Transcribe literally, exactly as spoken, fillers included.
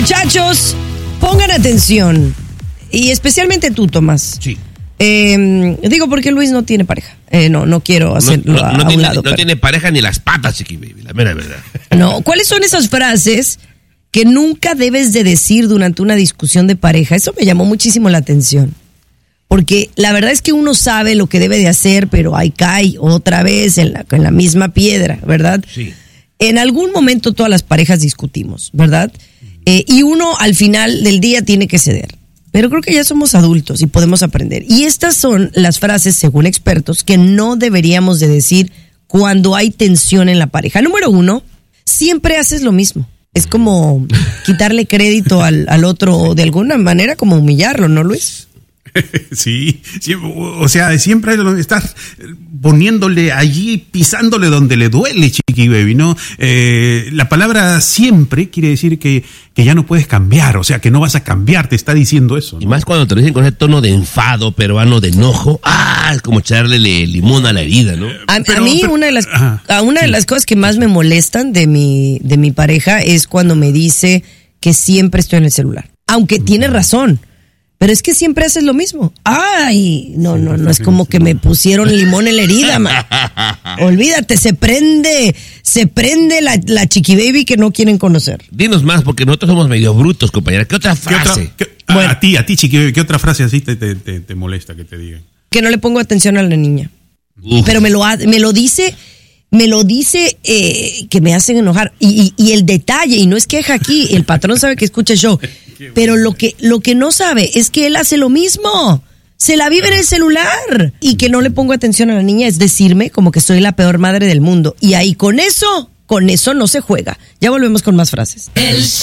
Muchachos, pongan atención. Y especialmente tú, Tomás. Sí. Eh, digo porque Luis no tiene pareja. Eh, no, no quiero hacerlo no, no, a, no a un tiene, lado. No pero... tiene pareja ni las patas, Chiqui Baby, la mera verdad. No, ¿cuáles son esas frases que nunca debes de decir durante una discusión de pareja? Eso me llamó muchísimo la atención. Porque la verdad es que uno sabe lo que debe de hacer, pero ahí cae otra vez en la, en la misma piedra, ¿verdad? Sí. En algún momento todas las parejas discutimos, ¿verdad? Eh, y uno al final del día tiene que ceder. Pero creo que ya somos adultos y podemos aprender. Y estas son las frases, según expertos, que no deberíamos de decir cuando hay tensión en la pareja. Número uno, siempre haces lo mismo. Es como quitarle crédito al, al otro o de alguna manera como humillarlo, ¿no, Luis? Sí, sí, o sea, siempre estás poniéndole allí, pisándole donde le duele, Chiqui Baby, ¿no? Eh, la palabra siempre quiere decir que, que ya no puedes cambiar, o sea, que no vas a cambiar, te está diciendo eso, ¿no? Y más cuando te lo dicen con ese tono de enfado peruano, de enojo. Ah, es como echarle limón a la herida, ¿no? A, Pero, a mí pero, una de las ajá, a una sí. de las cosas que más me molestan de mi de mi pareja es cuando me dice que siempre estoy en el celular, aunque tiene razón. Pero es que siempre haces lo mismo. Ay, no, no, no, es como que me pusieron limón en la herida, man. Olvídate, se prende, se prende la, la Chiqui Baby que no quieren conocer. Dinos más, porque nosotros somos medio brutos, compañera. ¿Qué otra ¿Qué otra, frase? qué- a, Bueno. a ti, a ti, Chiqui Baby, ¿qué otra frase así te, te, te, te molesta que te digan? Que no le pongo atención a la niña. Uf. Pero me lo, ha- me lo dice, me lo dice eh, que me hacen enojar. Y, y, y el detalle, y no es queja aquí, el patrón sabe que escucha el show. Pero lo que, lo que no sabe es que él hace lo mismo. Se la vive en el celular. Y que no le pongo atención a la niña es decirme como que soy la peor madre del mundo. Y ahí con eso, con eso no se juega. Ya volvemos con más frases.